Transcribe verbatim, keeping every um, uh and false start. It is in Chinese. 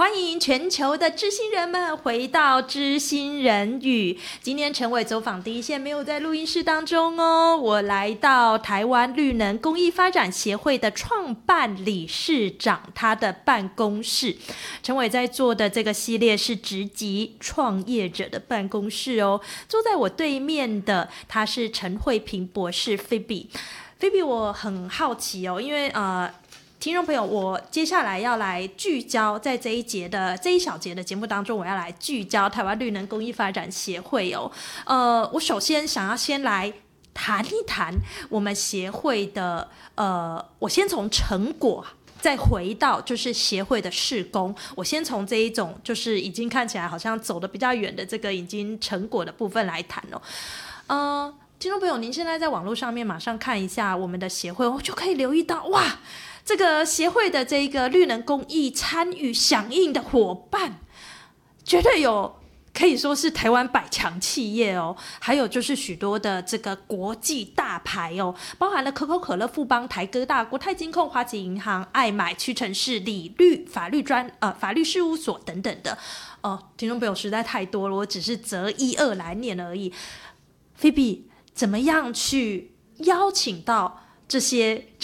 欢迎全球的知心人们回到知心人语。今天陈伟走访第一线，没有在录音室当中哦，我来到台湾绿能公益发展协会的创办理事长他的办公室。陈伟在做的这个系列是直击创业者的办公室哦。坐在我对面的他是陈慧萍博士 Phoebe。Phoebe， 我很好奇哦，因为呃。听众朋友，我接下来要来聚焦在这一节的这一小节的节目当中，我要来聚焦台湾绿能公益发展协会哦。呃，我首先想要先来谈一谈我们协会的呃，我先从成果。再回到就是协会的事工，我先从这一种就是已经看起来好像走得比较远的这个已经成果的部分来谈哦。呃，听众朋友，您现在在网络上面马上看一下我们的协会，我就可以留意到哇。这个协会的这个绿能公益参与响应的伙伴，绝对有可以说是台湾百强企业哦，还有就是许多的这个国际大牌哦，包含了可口可乐、富邦、台哥大、国泰金控、花旗银行、爱买、屈臣氏、理律法律专呃法律事务所等等的哦，听众朋友实在太多了，我只是择一二来念而已。菲比怎么样去邀请到这些